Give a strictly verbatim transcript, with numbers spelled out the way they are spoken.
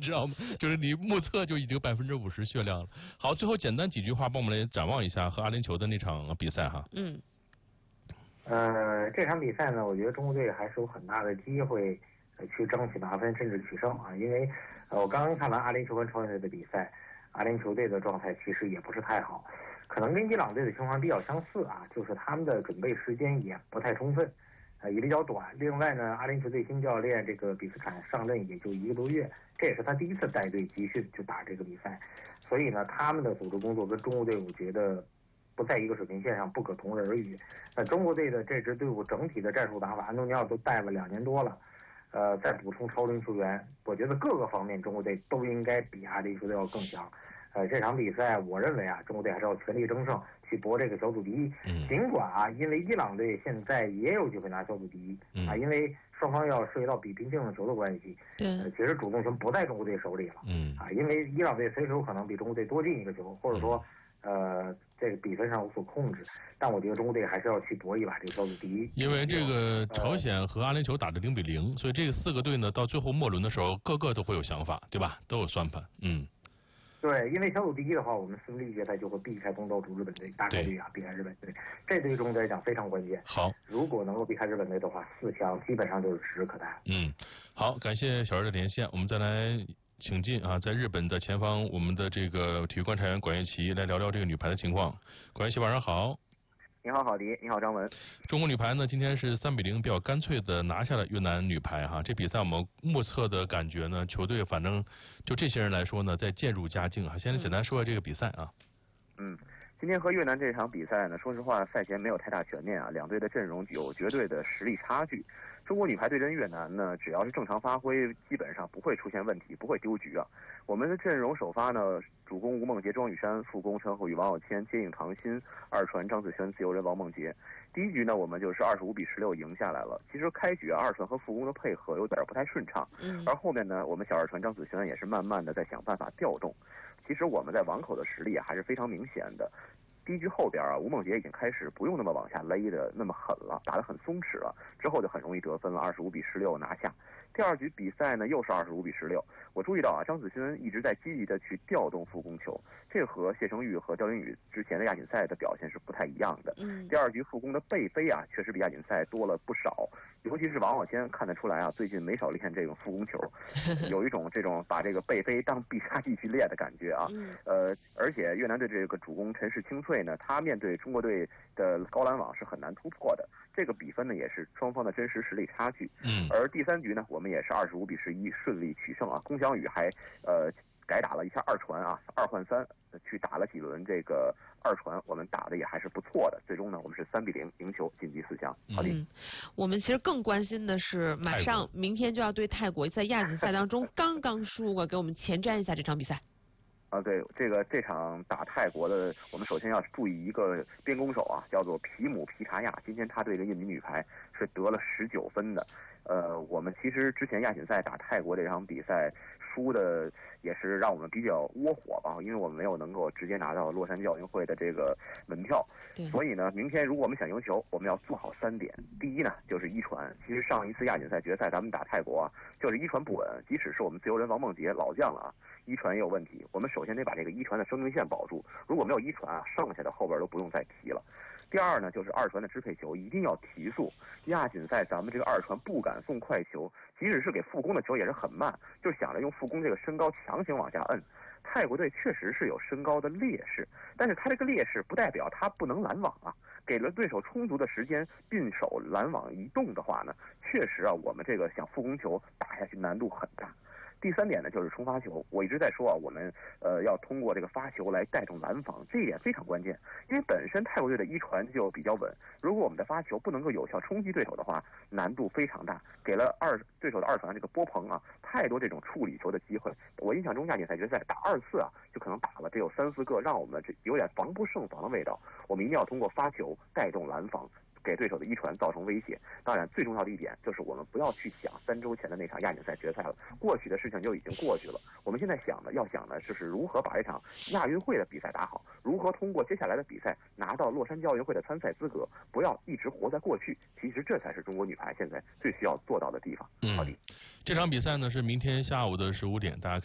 知道吗？就是你目测就已经百分之五十血量了。好，最后简单几句话，帮我们来展望一下和阿联酋的那场比赛哈。 嗯。 呃，这场比赛呢，我觉得中国队还是有很大的机会呃去争取拿分，甚至取胜啊。因为呃，我刚刚看完阿联酋跟朝鲜队的比赛，阿联酋队的状态其实也不是太好，可能跟伊朗队的情况比较相似啊，就是他们的准备时间也不太充分，呃，也比较短。另外呢，阿联酋队新教练这个比斯坎上任也就一个多月，这也是他第一次带队集训就打这个比赛，所以呢，他们的组织工作跟中国队我觉得不在一个水平线上，不可同日而语。那中国队的这支队伍整体的战术打法，安东尼奥都带了两年多了，呃，再补充超龄球员，我觉得各个方面中国队都应该比阿联酋队要更强。呃，这场比赛我认为啊，中国队还是要全力争胜，去搏这个小组第一。 嗯。 尽管啊，因为伊朗队现在也有机会拿小组第一、嗯、啊，因为双方要涉及到比拼净胜球的关系， 对， 呃，其实主动权不在中国队手里了。 嗯。 啊，因为伊朗队随时有可能比中国队多进一个球，或者说。嗯呃，这个比分上无所控制，但我觉得中国队还是要去搏一把这个小组第一。 因为这个朝鲜和阿联酋打的零比零，所以这四个队呢，到最后末轮的时候，个个都会有想法，对吧？都有算盘。嗯。 对，因为小组第一的话，我们四分之一决赛就会避开东道主日本队，大概率啊避开日本队，这对于中国队来讲非常关键。 好， 如果能够避开日本队的话，四强基本上就是指日可待。 嗯，好，感谢小人的连线，我们再来。请进啊，在日本的前方，我们的这个体育观察员管乐琪来聊聊这个女排的情况。管乐琪晚上好。 你好，郝迪，你好，张文。 中国女排呢，今天是三比零比较干脆的拿下了越南女排哈。这比赛我们目测的感觉呢，球队反正就这些人来说呢，在渐入佳境啊。先来简单说下这个比赛啊。 嗯，今天和越南这场比赛呢，说实话，赛前没有太大悬念啊，两队的阵容有绝对的实力差距。中国女排对阵越南呢，只要是正常发挥，基本上不会出现问题，不会丢局啊。我们的阵容首发呢，主攻吴梦洁、庄雨珊，副攻陈浩宇、王晓谦，接应唐鑫，二传张子萱，自由人王梦洁。第一局呢，我们就是二十五比十六赢下来了。其实开局啊，二传和副攻的配合有点不太顺畅，嗯，而后面呢，我们小二传张子萱也是慢慢的在想办法调动。其实我们在网口的实力啊，还是非常明显的。第一局后边啊，吴梦洁已经开始不用那么往下勒的那么狠了，打得很松弛了，之后就很容易得分了，二十五比十六拿下。第二局比赛呢，又是二十五比十六。我注意到啊，张子萱一直在积极的去调动副攻球，这和谢成玉和刁云宇之前的亚锦赛的表现是不太一样的。嗯，第二局副攻的背飞啊，确实比亚锦赛多了不少，尤其是王晓谦看得出来啊，最近没少练这种副攻球，有一种这种把这个背飞当必杀技去练的感觉啊。嗯、呃，而且越南队这个主攻陈氏清脆呢，他面对中国队的高拦网是很难突破的。这个比分呢，也是双方的真实实力差距。嗯，而第三局呢，我们也是二十五比十一顺利取胜啊。龚翔宇还呃改打了一下二传啊，二换三去打了几轮这个二传，我们打的也还是不错的。最终呢，我们是三比零赢球晋级四强。好的。 嗯，我们其实更关心的是，马上明天就要对泰国，在亚锦赛当中刚刚输过，给我们前瞻一下这场比赛。 啊，对，这个这场打泰国的，我们首先要注意一个边攻手啊，叫做皮姆皮查亚。今天他对这个印尼女排是得了十九分的。呃，我们其实之前亚锦赛打泰国这场比赛输的也是让我们比较窝火吧，因为我们没有能够直接拿到洛杉矶奥运会的这个门票。所以呢，明天如果我们想赢球，我们要做好三点。第一呢，就是一传。其实上一次亚锦赛决赛咱们打泰国啊，就是一传不稳，即使是我们自由人王梦洁老将了啊，一传也有问题。我们首先得把这个一传的生命线保住，如果没有一传啊，剩下的后边都不用再提了。第二呢，就是二传的支配球一定要提速。亚锦赛咱们这个二传不敢送快球，即使是给副攻的球也是很慢，就想着用副攻这个身高强行往下摁。泰国队确实是有身高的劣势，但是他这个劣势不代表他不能拦网啊。给了对手充足的时间并手拦网移动的话呢，确实啊，我们这个想副攻球打下去难度很大。第三点呢，就是冲发球。我一直在说啊，我们呃要通过这个发球来带动拦防，这一点非常关键。因为本身泰国队的一传就比较稳，如果我们的发球不能够有效冲击对手的话，难度非常大。给了二对手的二传这个波鹏啊，太多这种处理球的机会。我印象中亚锦赛决赛打二次啊，就可能打了只有三四个，让我们这有点防不胜防的味道。我们一定要通过发球带动拦防，给对手的一传造成威胁。当然最重要的一点就是我们不要去想三周前的那场亚锦赛决赛了，过去的事情就已经过去了。我们现在想的要想的就是如何把这场亚运会的比赛打好，如何通过接下来的比赛拿到洛杉矶奥运会的参赛资格，不要一直活在过去。其实这才是中国女排现在最需要做到的地方。 嗯，好的。这场比赛呢是明天下午的十五点，大家可以